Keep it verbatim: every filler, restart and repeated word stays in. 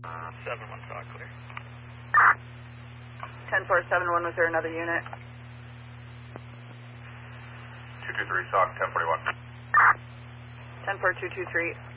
seven one, talk clear. ten four seven one, was there another unit? two two three, talk ten forty-one. ten four two two three.